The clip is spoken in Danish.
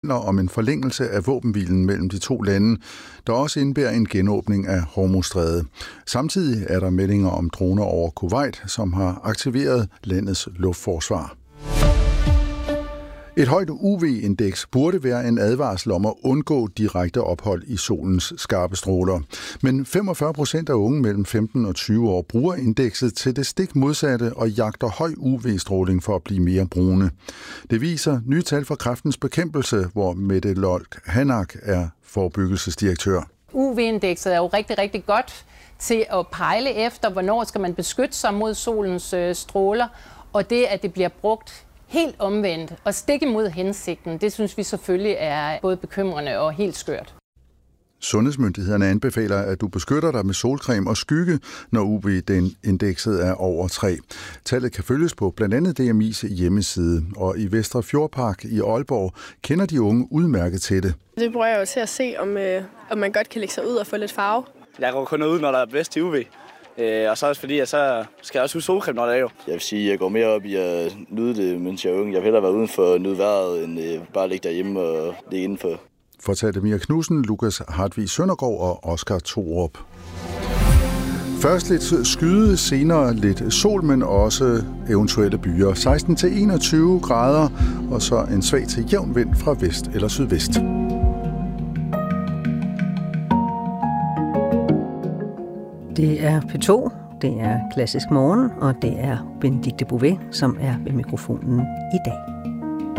forhandler om en forlængelse af våbenhvilen mellem de to lande, der også indebærer en genåbning af Hormuzstrædet. Samtidig er der meldinger om droner over Kuwait, som har aktiveret landets luftforsvar. Et højt UV-indeks burde være en advarsel om at undgå direkte ophold i solens skarpe stråler. Men 45% af unge mellem 15 og 20 år bruger indekset til det stik modsatte og jagter høj UV-stråling for at blive mere brune. Det viser nye tal fra Kræftens Bekæmpelse, hvor Mette Lolk Hanak er forebyggelsesdirektør. UV-indekset er jo rigtig, rigtig godt til at pejle efter, hvornår skal man beskytte sig mod solens stråler, og det, at det bliver brugt helt omvendt og stik imod hensigten, det synes vi selvfølgelig er både bekymrende og helt skørt. Sundhedsmyndighederne anbefaler, at du beskytter dig med solcreme og skygge, når UV-indekset er over 3. Tallet kan følges på blandt andet DMI's hjemmeside, og i Vestre Fjordpark i Aalborg kender de unge udmærket til det. Det bruger jeg jo til at se, om man godt kan lægge sig ud og få lidt farve. Jeg går kun ud, når der er bedst til UV. Og så også fordi, at så skal jeg også huske solcreme, når det er jo. Jeg vil sige, at jeg går mere op i at nyde det, mens jeg er ung. Jeg vil hellere være udenfor at nyde vejret, end bare ligge derhjemme og ligge indenfor. Fortalte Mia Knudsen, Lukas Hartvig Søndergaard og Oscar Thorup. Først lidt skyde, senere lidt sol, men også eventuelle byer. 16-21 grader, og så en svag til jævn vind fra vest eller sydvest. Det er P2, det er Klassisk Morgen, og det er Benedikte Bouvet, som er ved mikrofonen i dag.